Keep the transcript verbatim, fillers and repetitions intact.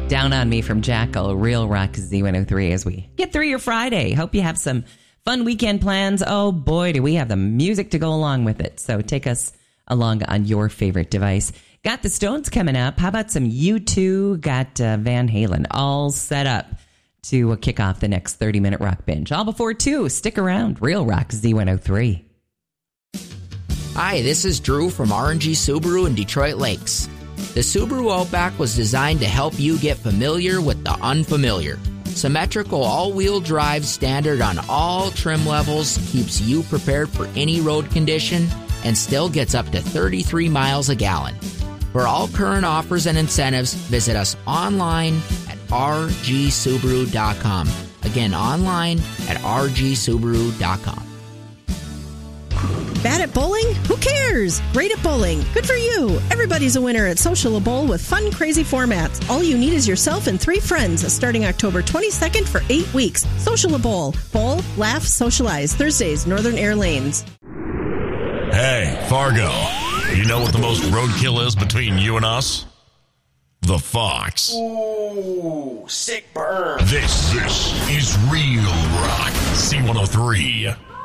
Down on Me from Jackal, Real Rock Z one oh three as we get through your Friday. Hope you have some fun weekend plans. Oh boy, do we have the music to go along with it. So take us along on your favorite device. Got the Stones coming up. How about some U two? Got uh, Van Halen all set up to uh, kick off the next thirty-minute rock binge. All before two. Stick around. Real Rock Z one oh three. Hi, this is Drew from R and G Subaru in Detroit Lakes. The Subaru Outback was designed to help you get familiar with the unfamiliar. Symmetrical all-wheel drive standard on all trim levels keeps you prepared for any road condition and still gets up to thirty-three miles a gallon. For all current offers and incentives, visit us online at r g subaru dot com. Again, online at r g subaru dot com. Bad at bowling? Who cares? Great at bowling. Good for you. Everybody's a winner at Social Bowl with fun, crazy formats. All you need is yourself and three friends starting October twenty-second for eight weeks. Social Bowl. Bowl, laugh, socialize. Thursdays, Northern Air Lanes. Hey, Fargo. You know what the most roadkill is between you and us? The Fox. Ooh, sick burn. This, this is Real Rock Z one oh three.